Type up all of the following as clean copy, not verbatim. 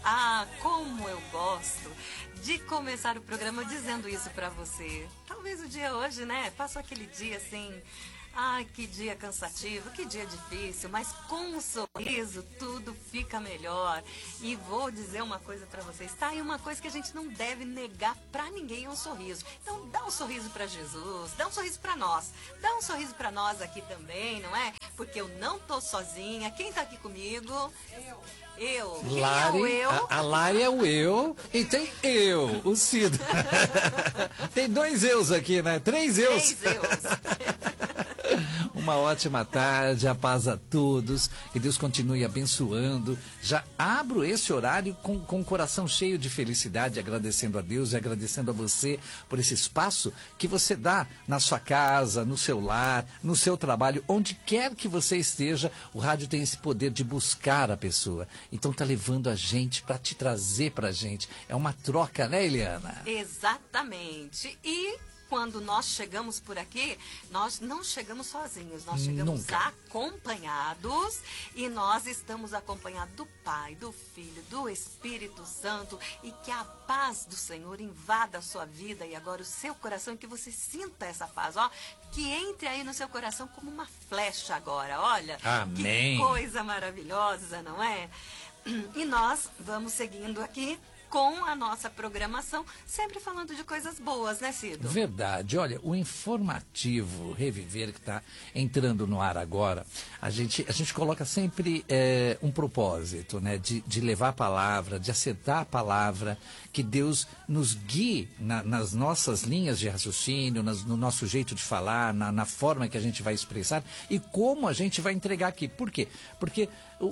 Ah, como eu gosto de começar o programa dizendo isso pra você. Talvez o dia hoje, né? Passou aquele dia assim... Ai, que dia cansativo, que dia difícil, mas com um sorriso tudo fica melhor. E vou dizer uma coisa pra vocês, tá? E uma coisa que a gente não deve negar pra ninguém é um sorriso. Então dá um sorriso pra Jesus, dá um sorriso pra nós. Dá um sorriso pra nós aqui também, não é? Porque eu não tô sozinha. Quem tá aqui comigo? Eu. Quem Lari, é o eu? a Lari é o eu e tem eu, o Cido. Tem dois eus aqui, né? Três eus. Três eus. Uma ótima tarde, a paz a todos, que Deus continue abençoando. Já abro esse horário com o coração cheio de felicidade, agradecendo a Deus e agradecendo a você por esse espaço que você dá na sua casa, no seu lar, no seu trabalho, onde quer que você esteja. O rádio tem esse poder de buscar a pessoa. Então tá levando a gente para te trazer pra gente. É uma troca, né, Eliana? Exatamente. E quando nós chegamos por aqui, nós não chegamos sozinhos, nós chegamos Nunca. acompanhados e nós estamos acompanhados do Pai, do Filho, do Espírito Santo e que a paz do Senhor invada a sua vida e agora o seu coração e que você sinta essa paz, ó, que entre aí no seu coração como uma flecha agora, olha. Amém. Que coisa maravilhosa, não é? E nós vamos seguindo aqui com a nossa programação, sempre falando de coisas boas, né, Cido? Verdade. Olha, o informativo Reviver que está entrando no ar agora, a gente coloca sempre um propósito, né? De levar a palavra, de acertar a palavra, que Deus nos guie nas nossas linhas de raciocínio, no nosso jeito de falar, na forma que a gente vai expressar e como a gente vai entregar aqui. Por quê? Porque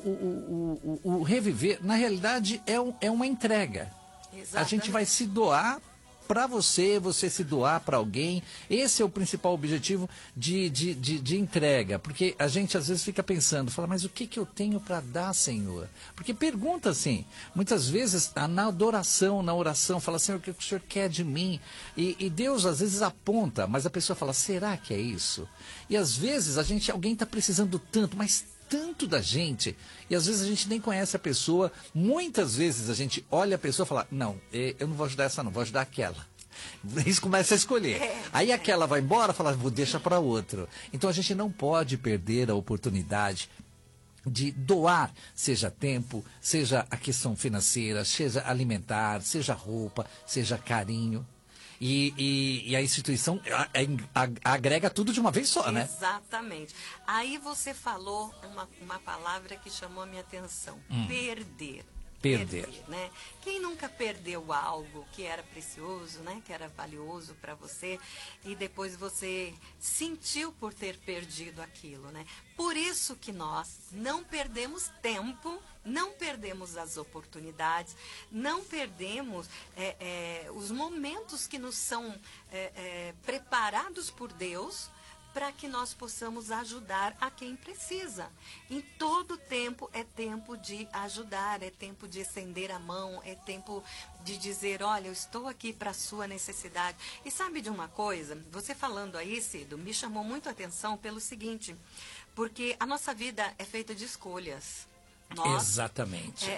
o Reviver, na realidade, é uma entrega. Exatamente. A gente vai se doar para você se doar para alguém. Esse é o principal objetivo de entrega. Porque a gente às vezes fica pensando, fala, mas o que eu tenho para dar, Senhor? Porque pergunta assim, muitas vezes na adoração, na oração, fala, Senhor, o que o Senhor quer de mim? E Deus às vezes aponta, mas a pessoa fala, será que é isso? E às vezes alguém está precisando tanto, mas tanto da gente, e às vezes a gente nem conhece a pessoa, muitas vezes a gente olha a pessoa e fala, não, eu não vou ajudar essa não, vou ajudar aquela. Eles começam a escolher. Aí aquela vai embora, fala, vou deixar para outro. Então a gente não pode perder a oportunidade de doar, seja tempo, seja a questão financeira, seja alimentar, seja roupa, seja carinho. E a instituição agrega tudo de uma vez só, né? Exatamente. Aí você falou uma palavra que chamou a minha atenção. Perder. Perder. Né? Quem nunca perdeu algo que era precioso, né? Que era valioso para você e depois você sentiu por ter perdido aquilo, né? Por isso que nós não perdemos tempo, não perdemos as oportunidades, não perdemos os momentos que nos são preparados por Deus para que nós possamos ajudar a quem precisa. Em todo tempo é tempo de ajudar, é tempo de estender a mão, é tempo de dizer, olha, eu estou aqui para a sua necessidade. E sabe de uma coisa? Você falando aí, Cido, me chamou muito a atenção pelo seguinte, porque a nossa vida é feita de escolhas. Exatamente.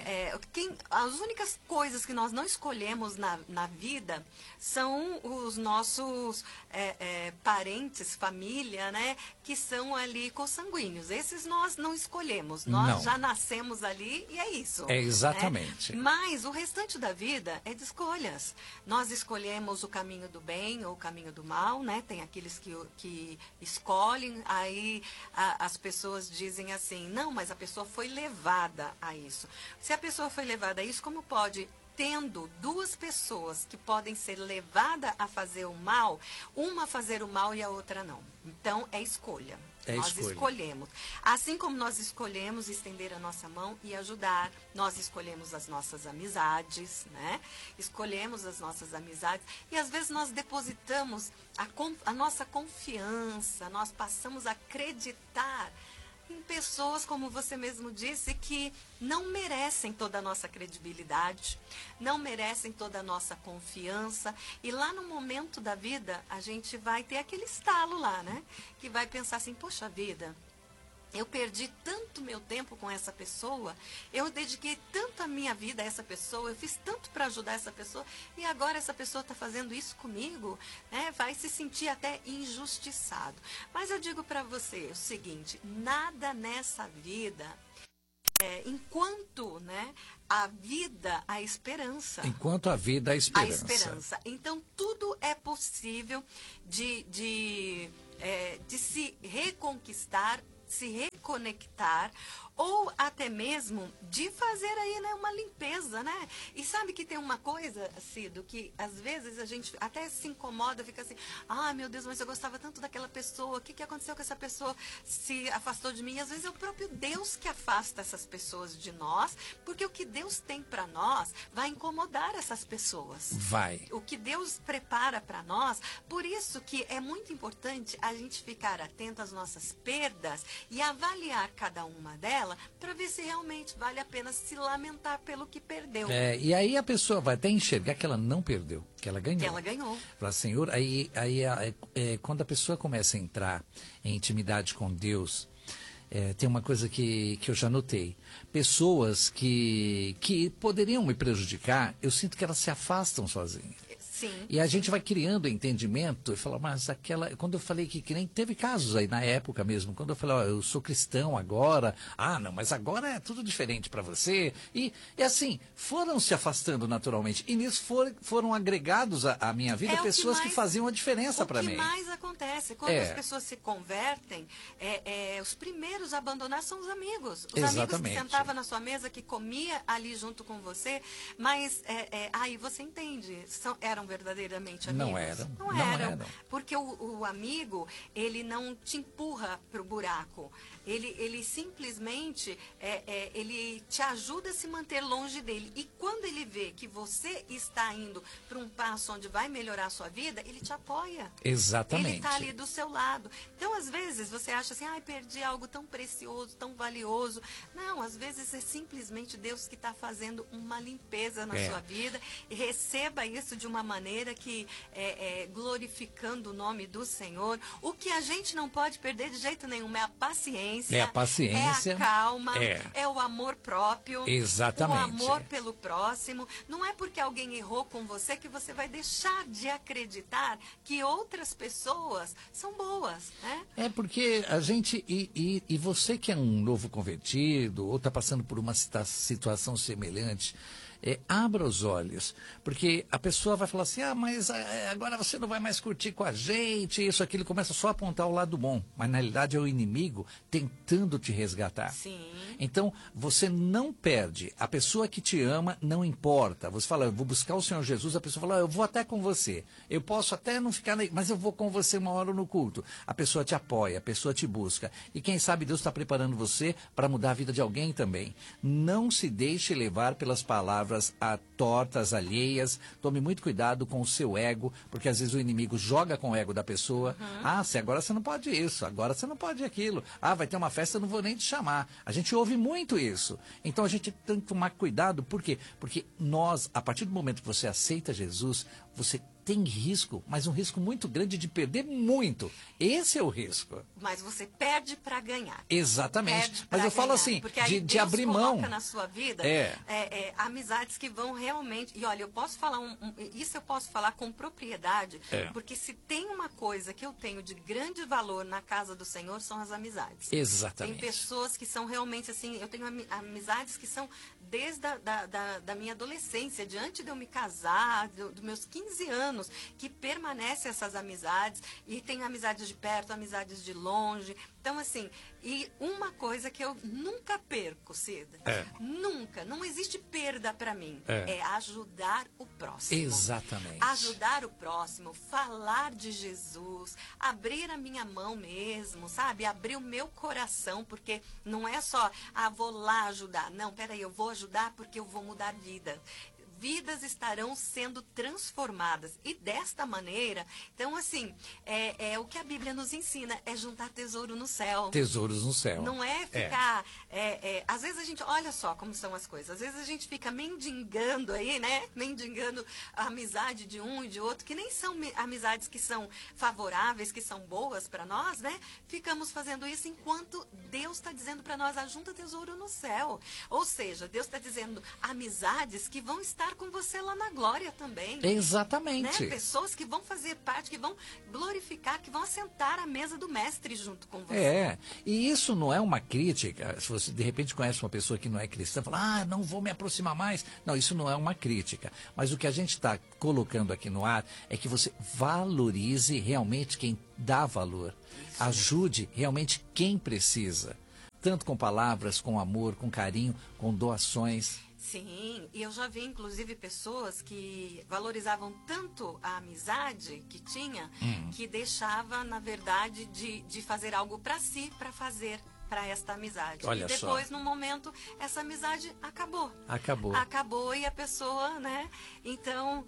As únicas coisas que nós não escolhemos na vida são os nossos parentes, família, né? Que são ali consanguíneos. Esses nós não escolhemos. Nós já nascemos ali e é isso. É exatamente. Né? Mas o restante da vida é de escolhas. Nós escolhemos o caminho do bem ou o caminho do mal, né? Tem aqueles que escolhem, aí as pessoas dizem assim, não, mas a pessoa foi levada a isso. Se a pessoa foi levada a isso, como pode, tendo duas pessoas que podem ser levadas a fazer o mal, uma fazer o mal e a outra não? Então, é escolha. Nós escolhemos. Assim como nós escolhemos estender a nossa mão e ajudar, nós escolhemos as nossas amizades, né? Escolhemos as nossas amizades e às vezes nós depositamos a nossa confiança, nós passamos a acreditar em pessoas, como você mesmo disse, que não merecem toda a nossa credibilidade, não merecem toda a nossa confiança. E lá no momento da vida, a gente vai ter aquele estalo lá, né? Que vai pensar assim, poxa vida, Eu perdi tanto meu tempo com essa pessoa, eu dediquei tanto a minha vida a essa pessoa, eu fiz tanto para ajudar essa pessoa, e agora essa pessoa está fazendo isso comigo, né? Vai se sentir até injustiçado. Mas eu digo para você o seguinte, nada nessa vida, enquanto, né, a vida, a esperança. Enquanto a vida, a esperança. A esperança. Então, tudo é possível de se reconquistar, se reconectar, ou até mesmo de fazer aí, né, uma limpeza, né? E sabe que tem uma coisa, Cido, que às vezes a gente até se incomoda, fica assim, ah, meu Deus, mas eu gostava tanto daquela pessoa, o que aconteceu com essa pessoa se afastou de mim? E às vezes é o próprio Deus que afasta essas pessoas de nós, porque o que Deus tem para nós vai incomodar essas pessoas. Vai. O que Deus prepara para nós, por isso que é muito importante a gente ficar atento às nossas perdas e avaliar cada uma delas, para ver se realmente vale a pena se lamentar pelo que perdeu. E aí a pessoa vai até enxergar que ela não perdeu, que ela ganhou. Que ela ganhou. Fala, Senhor, quando a pessoa começa a entrar em intimidade com Deus, tem uma coisa que eu já notei. Pessoas que poderiam me prejudicar, eu sinto que elas se afastam sozinhas. Sim. E a gente vai criando entendimento e fala, mas quando eu falei que nem teve casos aí na época mesmo, quando eu falei, ó, eu sou cristão agora, não, mas agora é tudo diferente para você. E assim, foram se afastando naturalmente. E nisso foram agregados à minha vida pessoas que faziam a diferença para mim. O que mais acontece, quando as pessoas se convertem, os primeiros a abandonar são os amigos. Os amigos que sentavam na sua mesa, que comia ali junto com você, mas aí você entende, eram verdadeiramente amigos? Não eram. Porque o amigo, ele não te empurra para o buraco. Ele simplesmente, ele te ajuda a se manter longe dele. E quando ele vê que você está indo para um passo onde vai melhorar a sua vida, ele te apoia. Exatamente. Ele está ali do seu lado. Então, às vezes, você acha assim, perdi algo tão precioso, tão valioso. Não, às vezes é simplesmente Deus que está fazendo uma limpeza na sua vida. E receba isso de uma maneira que glorificando o nome do Senhor. O que a gente não pode perder de jeito nenhum é a paciência. É a paciência. É a calma. É o amor próprio. Exatamente. O amor pelo próximo. Não é porque alguém errou com você que você vai deixar de acreditar que outras pessoas são boas, né? É porque a gente, e você que é um novo convertido, ou está passando por uma situação semelhante, abra os olhos, porque a pessoa vai falar assim, mas agora você não vai mais curtir com a gente, isso, aquilo, começa só a apontar o lado bom, mas na realidade é o inimigo tentando te resgatar. Sim. Então, você não perde, a pessoa que te ama não importa, você fala, eu vou buscar o Senhor Jesus, a pessoa fala, eu vou até com você, eu posso até não ficar, mas eu vou com você uma hora no culto, a pessoa te apoia, a pessoa te busca, e quem sabe Deus está preparando você para mudar a vida de alguém também. Não se deixe levar pelas palavras tortas, alheias. Tome muito cuidado com o seu ego, porque às vezes o inimigo joga com o ego da pessoa. Agora você não pode isso, agora você não pode aquilo. Vai ter uma festa, eu não vou nem te chamar. A gente ouve muito isso. Então a gente tem que tomar cuidado, por quê? Porque nós, a partir do momento que você aceita Jesus, você tem risco, mas um risco muito grande de perder muito. Esse é o risco. Mas você perde para ganhar. Exatamente. Mas eu falo assim, de abrir mão. Deus coloca na sua vida amizades que vão realmente... E olha, eu posso falar isso eu posso falar com propriedade, porque se tem uma coisa que eu tenho de grande valor na casa do Senhor, são as amizades. Exatamente. Tem pessoas que são realmente assim, eu tenho amizades que são desde da minha adolescência, diante de eu me casar, dos meus 15 anos, que permanecem essas amizades, e tem amizades de perto, amizades de longe. Então, assim, e uma coisa que eu nunca perco, Cida, nunca, não existe perda para mim, é ajudar o próximo. Exatamente. Ajudar o próximo, falar de Jesus, abrir a minha mão mesmo, sabe? Abrir o meu coração, porque não é só, vou lá ajudar. Não, peraí, eu vou ajudar porque eu vou mudar a vida. vidas estarão sendo transformadas. E desta maneira, então assim, o que a Bíblia nos ensina é juntar tesouro no céu. Tesouros no céu. Não é ficar... às vezes a gente... Olha só como são as coisas. Às vezes a gente fica mendigando aí, né? Mendigando a amizade de um e de outro, que nem são amizades que são favoráveis, que são boas para nós, né? Ficamos fazendo isso enquanto Deus está dizendo para nós, ajunta tesouro no céu. Ou seja, Deus está dizendo amizades que vão estar com você lá na glória também. Exatamente. Né? Pessoas que vão fazer parte, que vão glorificar, que vão assentar à mesa do mestre junto com você. E isso não é uma crítica. Se você de repente conhece uma pessoa que não é cristã, fala, não vou me aproximar mais. Não, isso não é uma crítica. Mas o que a gente está colocando aqui no ar é que você valorize realmente quem dá valor. Isso. Ajude realmente quem precisa. Tanto com palavras, com amor, com carinho, com doações. Sim, e eu já vi, inclusive, pessoas que valorizavam tanto a amizade que tinha, que deixava, na verdade, de fazer algo para si, para fazer para esta amizade. Olha e depois, só. no momento, essa amizade acabou. Acabou E a pessoa, né? Então,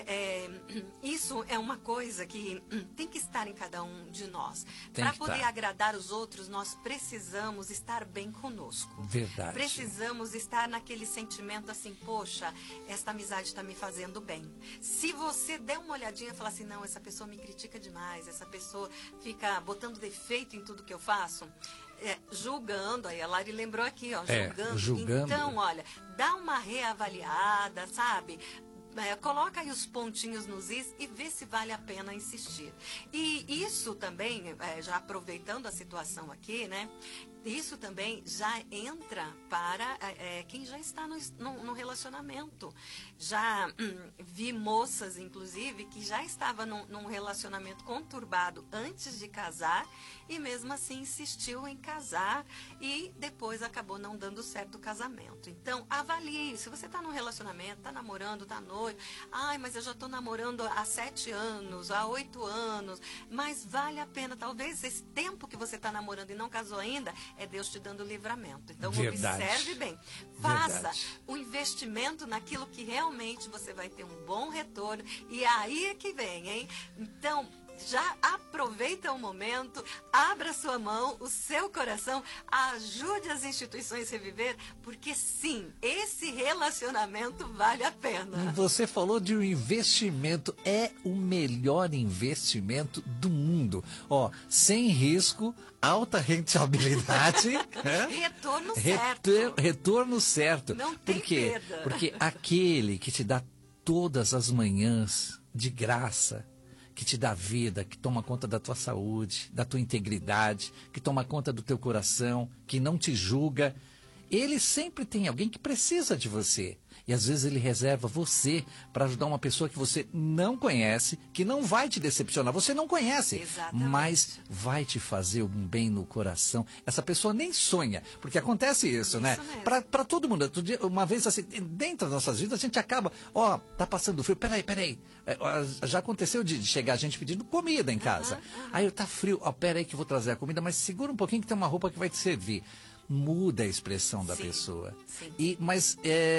isso é uma coisa que tem que estar em cada um de nós. Para poder agradar os outros, nós precisamos estar bem conosco. Verdade. Precisamos estar naquele sentimento assim, poxa, esta amizade está me fazendo bem. Se você der uma olhadinha e falar assim, não, essa pessoa me critica demais, essa pessoa fica botando defeito em tudo que eu faço, julgando, aí a Lari lembrou aqui, ó, julgando. Então, olha, dá uma reavaliada, sabe? Coloca aí os pontinhos nos is e vê se vale a pena insistir. E isso também, já aproveitando a situação aqui, né? Isso também já entra para quem já está no relacionamento. Já vi moças, inclusive, que já estavam num relacionamento conturbado antes de casar e mesmo assim insistiu em casar e depois acabou não dando certo o casamento. Então, avalie. Se você está num relacionamento, está namorando, está noivo, mas eu já estou namorando há 7 anos, há 8 anos, mas vale a pena. Talvez esse tempo que você está namorando e não casou ainda, é Deus te dando livramento. Então, observe bem. Faça o investimento naquilo que realmente você vai ter um bom retorno. E aí é que vem, hein? Então, já aproveita o momento, abra sua mão, o seu coração, ajude as instituições a reviver, porque sim, esse relacionamento vale a pena. Você falou de um investimento, é o melhor investimento do mundo. Sem risco, alta rentabilidade. Retorno certo. Retorno certo. Não tem perda. Porque aquele que te dá todas as manhãs de graça, que te dá vida, que toma conta da tua saúde, da tua integridade, que toma conta do teu coração, que não te julga, ele sempre tem alguém que precisa de você. E às vezes ele reserva você para ajudar uma pessoa que você não conhece, que não vai te decepcionar. Você não conhece, exatamente, mas vai te fazer um bem no coração. Essa pessoa nem sonha, porque acontece isso, né? Para todo mundo. Uma vez assim, dentro das nossas vidas, a gente acaba, tá passando frio. Peraí. Já aconteceu de chegar a gente pedindo comida em casa. Aí tá frio, peraí que eu vou trazer a comida, mas segura um pouquinho que tem uma roupa que vai te servir. Muda a expressão da pessoa. Sim. Mas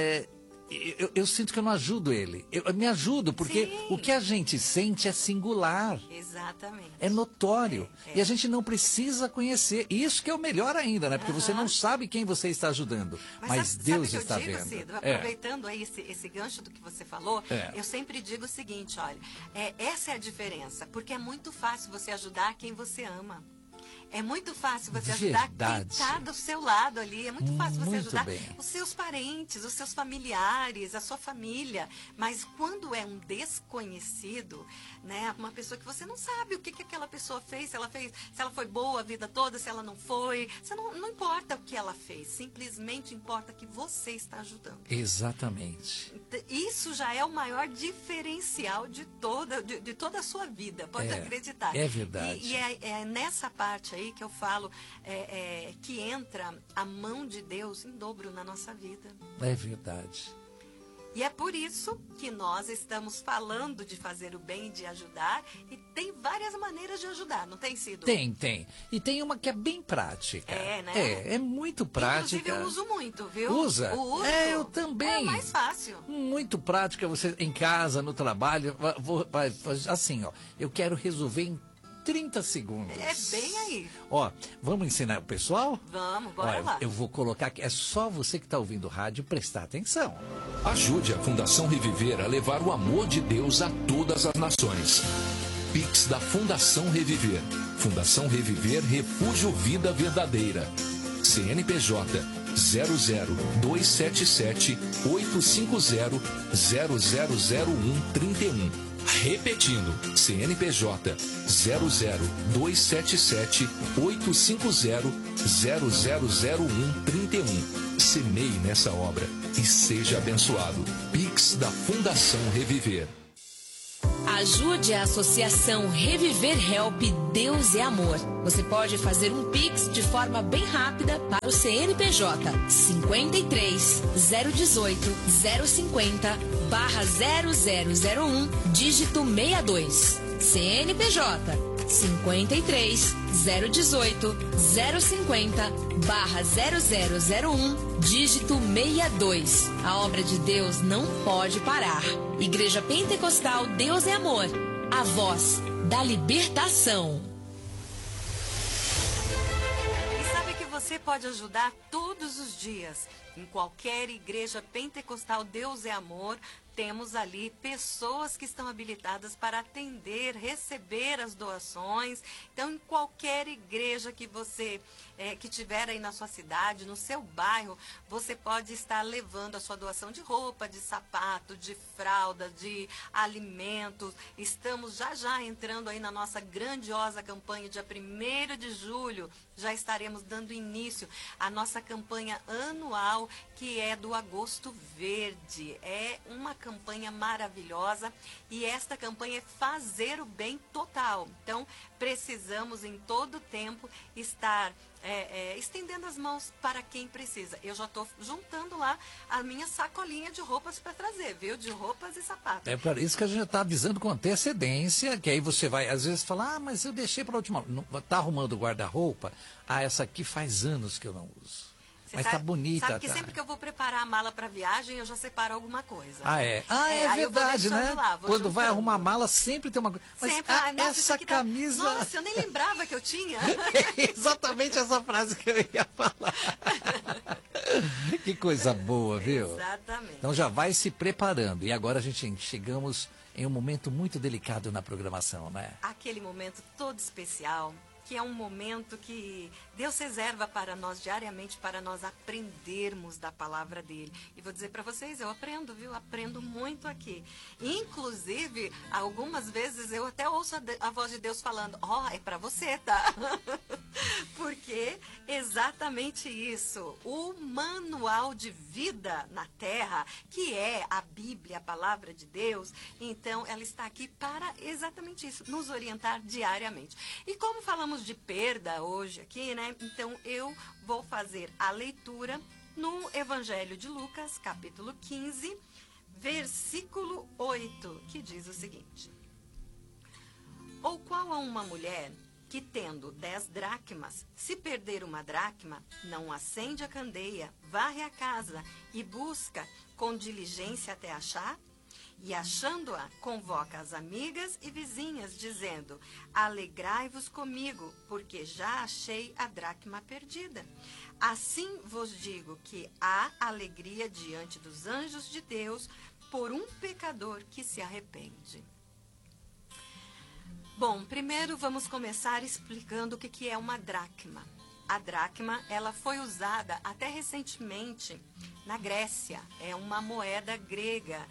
eu sinto que eu não ajudo ele. Eu me ajudo, porque o que a gente sente é singular. Exatamente. É notório. E a gente não precisa conhecer. Isso que é o melhor ainda, né? Porque você não sabe quem você está ajudando. Mas Deus está vendo. Cido, aproveitando aí esse gancho do que você falou, eu sempre digo o seguinte, olha, essa é a diferença. Porque é muito fácil você ajudar quem você ama. É muito fácil você ajudar quem está do seu lado ali. É muito fácil você ajudar os seus parentes, os seus familiares, a sua família. Mas quando é um desconhecido, né, uma pessoa que você não sabe o que aquela pessoa fez, se ela foi boa a vida toda, se ela não foi. Não importa o que ela fez, simplesmente importa que você está ajudando. Exatamente. Isso já é o maior diferencial de toda a sua vida, pode acreditar. É verdade. E é nessa parte aí que eu falo que entra a mão de Deus em dobro na nossa vida. É verdade. E é por isso que nós estamos falando de fazer o bem, de ajudar, e tem várias maneiras de ajudar, não tem sido? Tem. E tem uma que é bem prática. É, né? É muito prática. Inclusive eu uso muito, viu? Usa? Uso. Eu também. É mais fácil. Muito prática, você em casa, no trabalho, assim, ó, eu quero resolver em 30 segundos. É bem aí. Ó, vamos ensinar o pessoal? Vamos, bora Olha, lá. eu vou colocar aqui, é só você que está ouvindo o rádio prestar atenção. Ajude a Fundação Reviver a levar o amor de Deus a todas as nações. Pix da Fundação Reviver. Fundação Reviver Refúgio Vida Verdadeira. CNPJ 00277 850 0001 31. Repetindo, CNPJ 00277 850 0001 31. Semeie nessa obra e seja abençoado. Pix da Fundação Reviver. Ajude a Associação Reviver Help Deus é Amor. Você pode fazer um Pix de forma bem rápida para o CNPJ 53 018 050 /0001 dígito 62. CNPJ 53 018 050 /0001 dígito 62. A obra de Deus não pode parar. Igreja Pentecostal Deus é Amor, a voz da libertação. E sabe que você pode ajudar todos os dias. Em qualquer igreja pentecostal Deus é Amor, temos ali pessoas que estão habilitadas para atender, receber as doações. Então, em qualquer igreja que você que tiver aí na sua cidade, no seu bairro, você pode estar levando a sua doação de roupa, de sapato, de fralda, de alimentos. Estamos já entrando aí na nossa grandiosa campanha, dia 1º de julho, já estaremos dando início à nossa campanha anual, que é do Agosto Verde. É uma campanha maravilhosa e esta campanha é fazer o bem total. Então, precisamos em todo tempo estar estendendo as mãos para quem precisa. Eu já estou juntando lá a minha sacolinha de roupas para trazer, viu? De roupas e sapatos. É por isso que a gente está avisando com antecedência, que aí você vai, às vezes, falar, mas eu deixei para a última hora. Está arrumando o guarda-roupa? Essa aqui faz anos que eu não uso. Mas tá bonita. Sabe que sempre que eu vou preparar a mala para viagem, eu já separo alguma coisa. É verdade, né? Quando vai arrumar a mala, sempre tem uma coisa. Mas sempre, essa camisa... Nossa, eu nem lembrava que eu tinha. É exatamente essa frase que eu ia falar. Que coisa boa, viu? Exatamente. Então já vai se preparando. E agora a gente chegamos em um momento muito delicado na programação, né? Aquele momento todo especial, que é um momento que Deus reserva para nós diariamente, para nós aprendermos da palavra dele. E vou dizer para vocês, eu aprendo, viu? Aprendo muito aqui. Inclusive, algumas vezes eu até ouço a voz de Deus falando, é para você, tá? Porque exatamente isso. O manual de vida na Terra, que é a Bíblia, a palavra de Deus, então ela está aqui para exatamente isso, nos orientar diariamente. E como falamos de perda hoje aqui, né? Então eu vou fazer a leitura no Evangelho de Lucas, capítulo 15, versículo 8, que diz o seguinte: Ou qual a uma mulher que, tendo 10 dracmas, se perder uma dracma, não acende a candeia, varre a casa e busca com diligência até achar? E achando-a, convoca as amigas e vizinhas, dizendo, alegrai-vos comigo, porque já achei a dracma perdida. Assim vos digo que há alegria diante dos anjos de Deus por um pecador que se arrepende. Bom, primeiro vamos começar explicando o que é uma dracma. A dracma, ela foi usada até recentemente na Grécia. É uma moeda grega,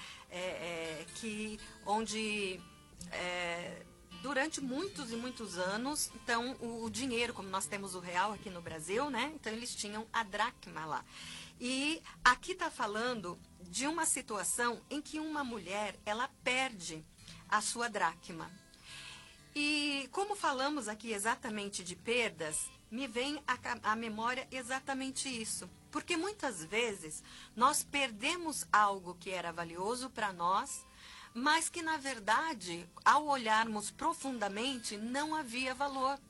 onde durante muitos e muitos anos, então o dinheiro, como nós temos o real aqui no Brasil, né? Então eles tinham a dracma lá. E aqui está falando de uma situação em que uma mulher, ela perde a sua dracma. E como falamos aqui exatamente de perdas, me vem à memória exatamente isso. Porque muitas vezes nós perdemos algo que era valioso para nós, mas que, na verdade, ao olharmos profundamente, não havia valor.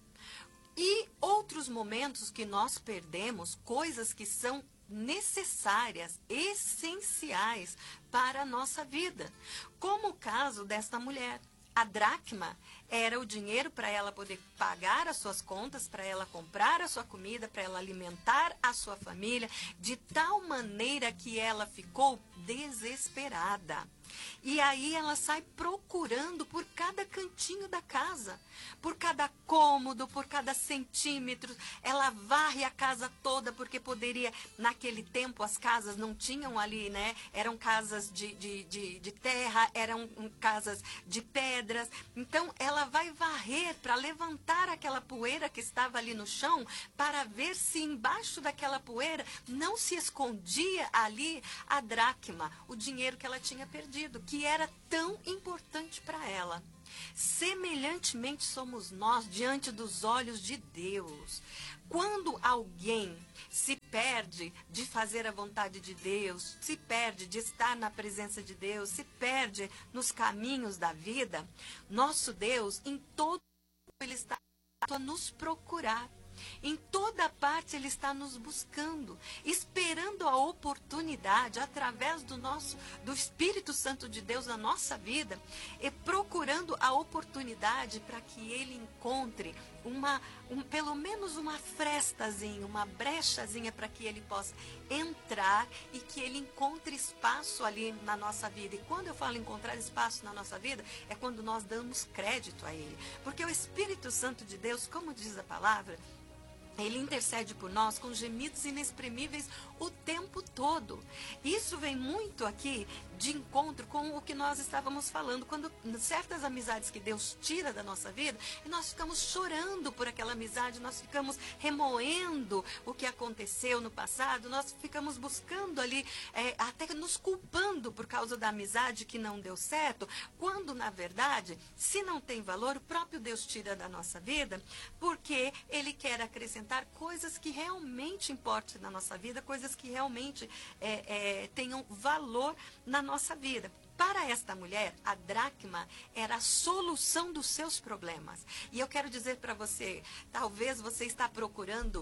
E outros momentos que nós perdemos, coisas que são necessárias, essenciais para a nossa vida. Como o caso desta mulher. A dracma era o dinheiro para ela poder pagar as suas contas, para ela comprar a sua comida, para ela alimentar a sua família, de tal maneira que ela ficou desesperada. E aí ela sai procurando por cada cantinho da casa, por cada cômodo, por cada centímetro. Ela varre a casa toda, porque poderia, naquele tempo as casas não tinham ali, né? Eram casas de terra, eram casas de pedras. Então ela vai varrer para levantar aquela poeira que estava ali no chão, para ver se embaixo daquela poeira não se escondia ali a dracma, o dinheiro que ela tinha perdido, que era tão importante para ela. Semelhantemente somos nós diante dos olhos de Deus. Quando alguém se perde de fazer a vontade de Deus, se perde de estar na presença de Deus, se perde nos caminhos da vida, nosso Deus, em todo Ele está a nos procurar. Em toda parte Ele está nos buscando, esperando a oportunidade, através do Espírito Santo de Deus na nossa vida, e procurando a oportunidade para que Ele encontre pelo menos uma frestazinha, uma brechazinha, para que Ele possa entrar e que Ele encontre espaço ali na nossa vida. E quando eu falo encontrar espaço na nossa vida, é quando nós damos crédito a Ele. Porque o Espírito Santo de Deus, como diz a palavra, Ele intercede por nós com gemidos inexprimíveis o tempo todo. Isso vem muito aqui de encontro com o que nós estávamos falando, quando certas amizades que Deus tira da nossa vida, e nós ficamos chorando por aquela amizade, nós ficamos remoendo o que aconteceu no passado, nós ficamos buscando ali, até nos culpando por causa da amizade que não deu certo, quando, na verdade, se não tem valor, o próprio Deus tira da nossa vida, porque Ele quer acrescentar coisas que realmente importem na nossa vida, coisas que realmente tenham valor na nossa vida. Para esta mulher, a dracma era a solução dos seus problemas. E eu quero dizer para você, talvez você está procurando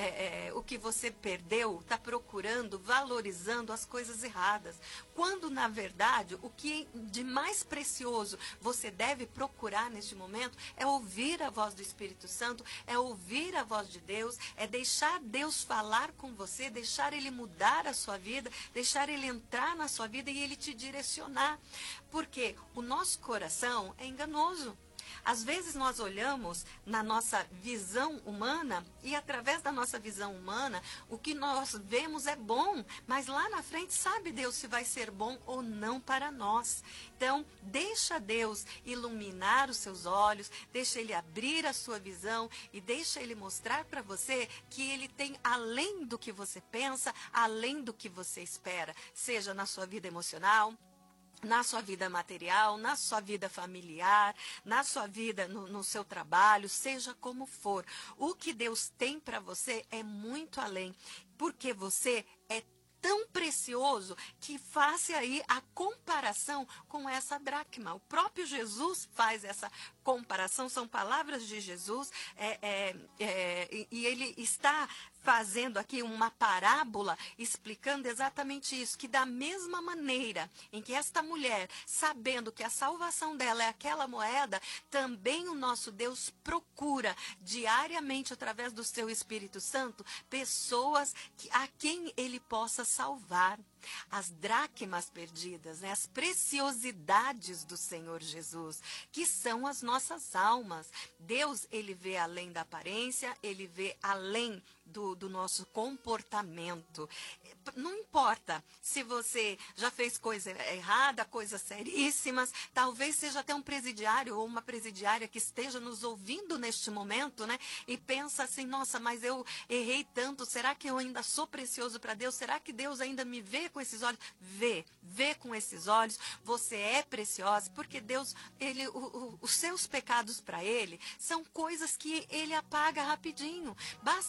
o que você perdeu, está procurando, valorizando as coisas erradas. Quando, na verdade, o que de mais precioso você deve procurar neste momento é ouvir a voz do Espírito Santo, é ouvir a voz de Deus, é deixar Deus falar com você, deixar Ele mudar a sua vida, deixar Ele entrar na sua vida e Ele te direcionar. Porque o nosso coração é enganoso. Às vezes nós olhamos na nossa visão humana e, através da nossa visão humana, o que nós vemos é bom, mas lá na frente sabe Deus se vai ser bom ou não para nós. Então, deixa Deus iluminar os seus olhos, deixa Ele abrir a sua visão e deixa Ele mostrar para você que Ele tem além do que você pensa, além do que você espera, seja na sua vida emocional, na sua vida material, na sua vida familiar, na sua vida, no seu trabalho, seja como for. O que Deus tem para você é muito além, porque você é tão precioso que faça aí a comparação com essa dracma. O próprio Jesus faz essa comparação, são palavras de Jesus, e ele está fazendo aqui uma parábola explicando exatamente isso, que da mesma maneira em que esta mulher, sabendo que a salvação dela é aquela moeda, também o nosso Deus procura diariamente, através do seu Espírito Santo, pessoas a quem Ele possa salvar. As dracmas perdidas, né? As preciosidades do Senhor Jesus, que são as nossas almas. Deus, Ele vê além da aparência, Ele vê além do nosso comportamento. Não importa se você já fez coisa errada, coisas seríssimas, talvez seja até um presidiário ou uma presidiária que esteja nos ouvindo neste momento, né? E pensa assim, nossa, mas eu errei tanto, será que eu ainda sou precioso para Deus? Será que Deus ainda me vê com esses olhos? Vê com esses olhos, você é preciosa, porque Deus, os seus pecados para Ele são coisas que Ele apaga rapidinho. Basta você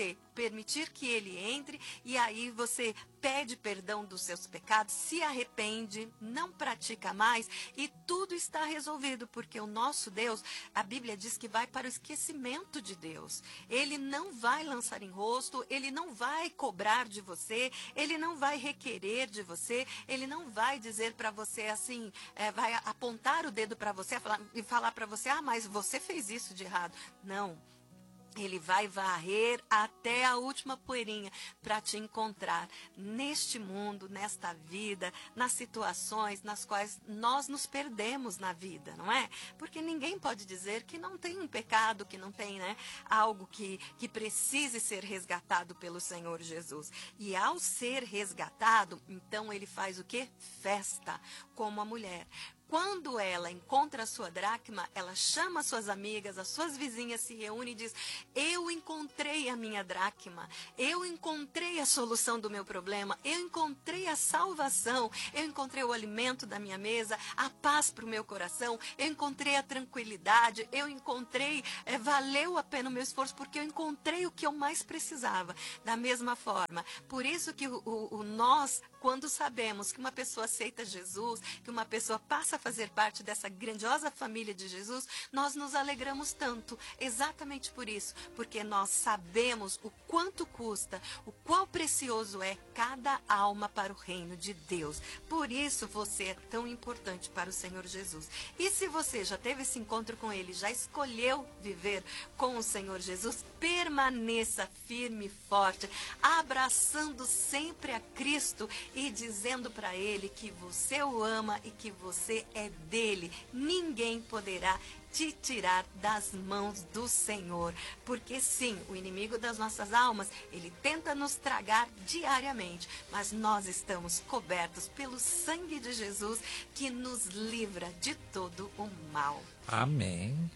você permitir que ele entre, e aí você pede perdão dos seus pecados, se arrepende, não pratica mais, e tudo está resolvido, porque o nosso Deus, a Bíblia diz que vai para o esquecimento de Deus. Ele não vai lançar em rosto, ele não vai cobrar de você, ele não vai requerer de você, ele não vai dizer para você assim, vai apontar o dedo para você e falar para você, mas você fez isso de errado. Não. Ele vai varrer até a última poeirinha para te encontrar neste mundo, nesta vida, nas situações nas quais nós nos perdemos na vida, não é? Porque ninguém pode dizer que não tem um pecado, que não tem, né, algo que precise ser resgatado pelo Senhor Jesus. E ao ser resgatado, então ele faz o quê? Festa, como a mulher. Quando ela encontra a sua dracma, ela chama as suas amigas, as suas vizinhas, se reúne e diz, eu encontrei a minha dracma, eu encontrei a solução do meu problema, eu encontrei a salvação, eu encontrei o alimento da minha mesa, a paz para o meu coração, eu encontrei a tranquilidade, eu encontrei, valeu a pena o meu esforço, porque eu encontrei o que eu mais precisava. Da mesma forma, por isso que nós, quando sabemos que uma pessoa aceita Jesus, que uma pessoa passa a fazer parte dessa grandiosa família de Jesus, nós nos alegramos tanto, exatamente por isso, porque nós sabemos o quanto custa, o qual precioso é cada alma para o reino de Deus. Por isso você é tão importante para o Senhor Jesus. E se você já teve esse encontro com Ele, já escolheu viver com o Senhor Jesus, permaneça firme e forte, abraçando sempre a Cristo e dizendo para Ele que você o ama e que você é dele. Ninguém poderá te tirar das mãos do Senhor. Porque sim, o inimigo das nossas almas, ele tenta nos tragar diariamente, mas nós estamos cobertos pelo sangue de Jesus que nos livra de todo o mal. Amém.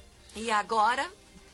E agora,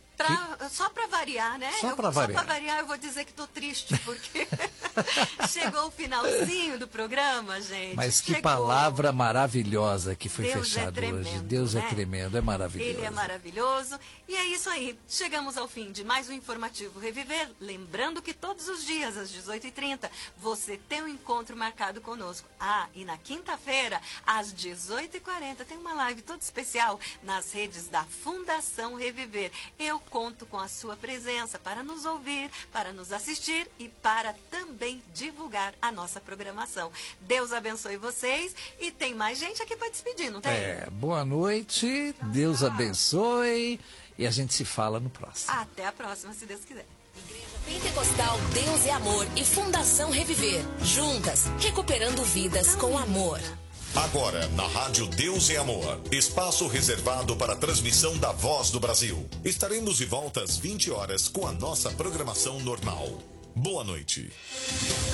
só para variar, né? Só para variar eu vou dizer que estou triste, porque chegou o finalzinho do programa, gente. Mas que palavra maravilhosa que foi fechada hoje. Deus né? é tremendo, é maravilhoso. Ele é maravilhoso. E é isso aí. Chegamos ao fim de mais um Informativo Reviver. Lembrando que todos os dias, às 18h30, você tem um encontro marcado conosco. E na quinta-feira, às 18h40, tem uma live toda especial nas redes da Fundação Reviver. Eu conto com a sua presença para nos ouvir, para nos assistir e para também divulgar a nossa programação. Deus abençoe vocês e tem mais gente aqui para despedir, não tem? Boa noite, Deus abençoe e a gente se fala no próximo. Até a próxima, se Deus quiser. Igreja Pentecostal Deus é Amor e Fundação Reviver, juntas, recuperando vidas com amor. Agora, na Rádio Deus é Amor, espaço reservado para a transmissão da Voz do Brasil. Estaremos de volta às 20 horas com a nossa programação normal. Boa noite.